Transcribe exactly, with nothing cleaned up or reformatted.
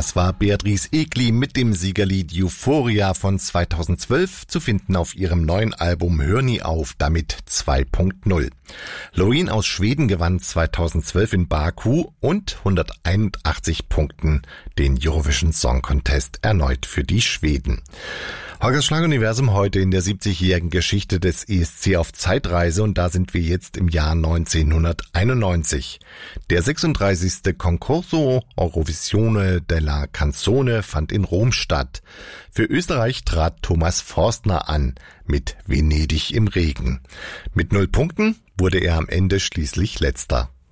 Das war Beatrice Egli mit dem Siegerlied Euphoria von zweitausendzwölf, zu finden auf ihrem neuen Album Hör nie auf, damit zwei Punkt null. Loreen aus Schweden gewann zweitausendzwölf in Baku und hunderteinundachtzig Punkten den Eurovision Song Contest erneut für die Schweden. Holgers Schlaguniversum heute in der siebzigjährigen Geschichte des E S C auf Zeitreise, und da sind wir jetzt im Jahr neunzehnhunderteinundneunzig. Der sechsunddreißigste Concorso Eurovisione della Canzone fand in Rom statt. Für Österreich trat Thomas Forstner an mit Venedig im Regen. Mit null Punkten wurde er am Ende schließlich Letzter.